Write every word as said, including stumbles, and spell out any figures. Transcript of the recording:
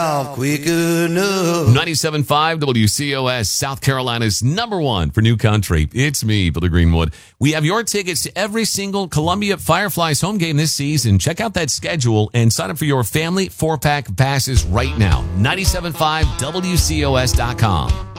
quick enough. ninety-seven point five W C O S, South Carolina's number one for new country. It's me, Billy Greenwood. We have your tickets to every single Columbia Fireflies home game this season. Check out that schedule and sign up for your family four-pack passes right now. ninety-seven point five W C O S dot com.